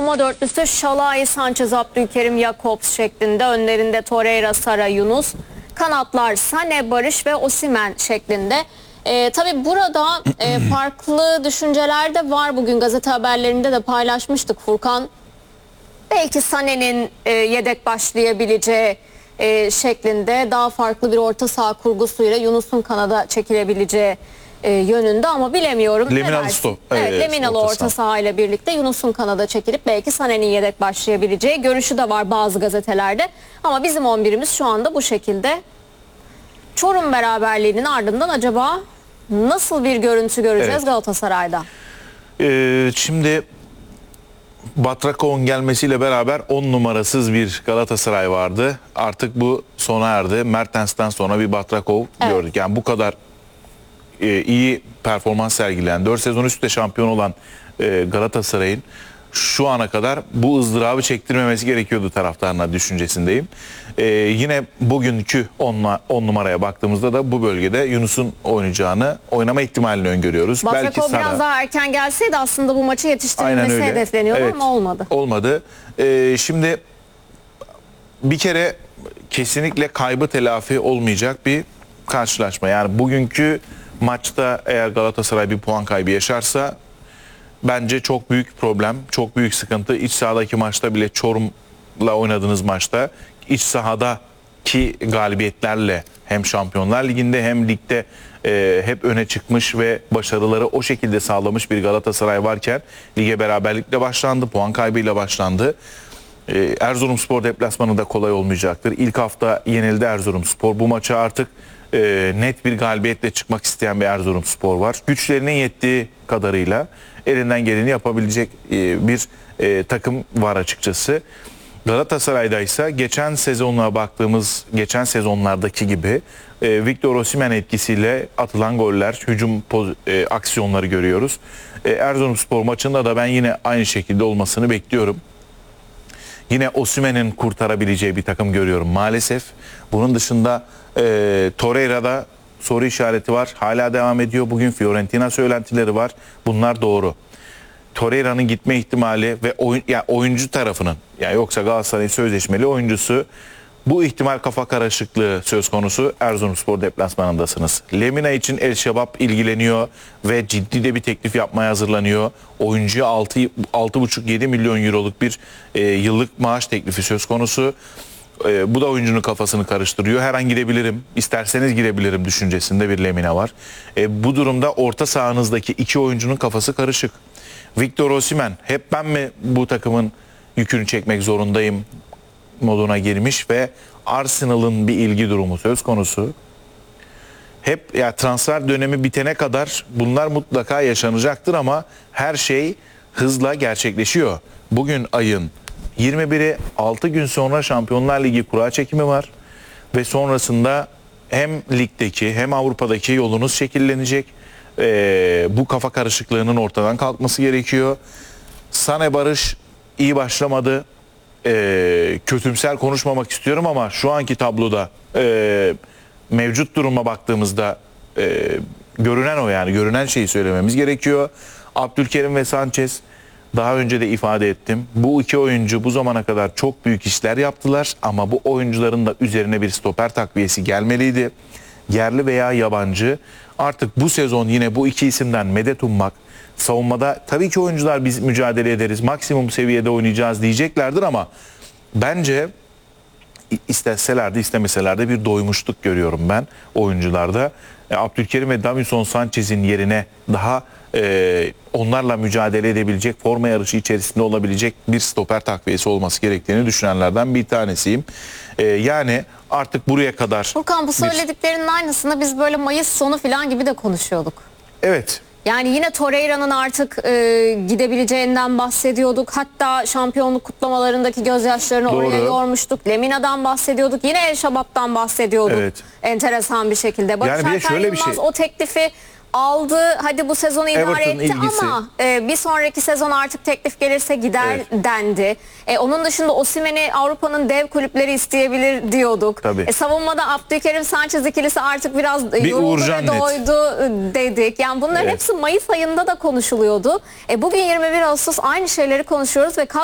savunma dörtlüsü Şalai, Sanchez, Abdülkerim, Jakobs şeklinde. Önlerinde Torreira, Sara, Yunus. Kanatlar Sané, Barış ve Osimhen şeklinde. Tabii burada farklı düşünceler de var. Bugün gazete haberlerinde de paylaşmıştık Furkan. Belki Sané'nin yedek başlayabileceği şeklinde daha farklı bir orta saha kurgusuyla Yunus'un kanada çekilebileceği yönünde ama bilemiyorum. Leminalı stop. Evet, Leminalı orta saha ile birlikte Yunus'un kanada çekilip belki Sané'nin yedek başlayabileceği görüşü de var bazı gazetelerde. Ama bizim 11'imiz şu anda bu şekilde. Çorum beraberliğinin ardından acaba nasıl bir görüntü göreceğiz Galatasaray'da? Şimdi Batrakov'un gelmesiyle beraber 10 numarasız bir Galatasaray vardı. Artık bu sona erdi. Mertens'ten sonra bir Batrakov gördük. Yani bu kadar iyi performans sergileyen, 4 sezon üstte şampiyon olan Galatasaray'ın şu ana kadar bu ızdırabı çektirmemesi gerekiyordu taraftarına düşüncesindeyim. Yine bugünkü 10 numaraya baktığımızda da bu bölgede Yunus'un oynama ihtimalini öngörüyoruz. Batrakov biraz daha erken gelseydi aslında bu maçı yetiştirilmesi hedefleniyordu ama olmadı. Olmadı. Şimdi bir kere kesinlikle kaybı telafi olmayacak bir karşılaşma. Yani bugünkü maçta eğer Galatasaray bir puan kaybı yaşarsa bence çok büyük problem, çok büyük sıkıntı. İç sahadaki maçta bile Çorum'la oynadığınız maçta iç sahadaki galibiyetlerle hem Şampiyonlar Ligi'nde hem ligde hep öne çıkmış ve başarıları o şekilde sağlamış bir Galatasaray varken lige beraberlikle başlandı, puan kaybıyla başlandı. Erzurumspor deplasmanı da kolay olmayacaktır. İlk hafta yenildi Erzurumspor. Bu maça artık net bir galibiyetle çıkmak isteyen bir Erzurumspor var. Güçlerinin yettiği kadarıyla elinden geleni yapabilecek bir takım var açıkçası. Galatasaray'da ise geçen sezonlardaki gibi Victor Osimhen etkisiyle atılan goller, hücum aksiyonları görüyoruz. Erzurumspor maçında da ben yine aynı şekilde olmasını bekliyorum. Yine Osimhen'in kurtarabileceği bir takım görüyorum maalesef. Bunun dışında Torreira'da soru işareti var. Hala devam ediyor. Bugün Fiorentina söylentileri var. Bunlar doğru. Torreira'nın gitme ihtimali ve oyuncu tarafının, yani yoksa Galatasaray'ın sözleşmeli oyuncusu, bu ihtimal kafa karışıklığı söz konusu. Erzurumspor deplasmanındasınız. Lemina için El Şebab ilgileniyor ve ciddi de bir teklif yapmaya hazırlanıyor. Oyuncuya 6,5-7 milyon euroluk bir yıllık maaş teklifi söz konusu. Bu da oyuncunun kafasını karıştırıyor. Her an gidebilirim, isterseniz gidebilirim düşüncesinde bir Lemina var. Bu durumda orta sahanızdaki iki oyuncunun kafası karışık. Victor Osimhen hep ben mi bu takımın yükünü çekmek zorundayım moduna girmiş ve Arsenal'ın bir ilgi durumu söz konusu. Hep ya transfer dönemi bitene kadar bunlar mutlaka yaşanacaktır ama her şey hızla gerçekleşiyor. Bugün ayın 21'i, 6 gün sonra Şampiyonlar Ligi kura çekimi var ve sonrasında hem ligdeki hem Avrupa'daki yolunuz şekillenecek. Bu kafa karışıklığının ortadan kalkması gerekiyor. Sané, Barış iyi başlamadı. Kötümser konuşmamak istiyorum ama şu anki tabloda mevcut duruma baktığımızda görünen o, yani görünen şeyi söylememiz gerekiyor. Abdülkerim ve Sanchez, daha önce de ifade ettim. Bu iki oyuncu bu zamana kadar çok büyük işler yaptılar ama bu oyuncuların da üzerine bir stoper takviyesi gelmeliydi. Yerli veya yabancı. Artık bu sezon yine bu iki isimden medet ummak, savunmada tabii ki oyuncular biz mücadele ederiz, maksimum seviyede oynayacağız diyeceklerdir ama bence isteseler de istemeseler de bir doymuşluk görüyorum ben oyuncularda. Abdülkerim ve Davinson Sanchez'in yerine daha onlarla mücadele edebilecek, forma yarışı içerisinde olabilecek bir stoper takviyesi olması gerektiğini düşünenlerden bir tanesiyim. Yani artık buraya kadar... Furkan, bu söylediklerinin aynısını biz böyle Mayıs sonu falan gibi de konuşuyorduk. Evet. Yani yine Torreira'nın artık gidebileceğinden bahsediyorduk. Hatta şampiyonluk kutlamalarındaki gözyaşlarını oraya yormuştuk. Lemina'dan bahsediyorduk. Yine El Şabab'dan bahsediyorduk. Evet. Enteresan bir şekilde. Barış Yani bir de şöyle bir şey. O teklifi aldı. Hadi bu sezonu idare etti ama bir sonraki sezon artık teklif gelirse gider dendi. Onun dışında Osimhen'i Avrupa'nın dev kulüpleri isteyebilir diyorduk. Savunmada Abdülkerim Sanchez ikilisi artık biraz yoruldu ve doydu dedik. Yani bunların hepsi Mayıs ayında da konuşuluyordu. Bugün 21 Ağustos aynı şeyleri konuşuyoruz ve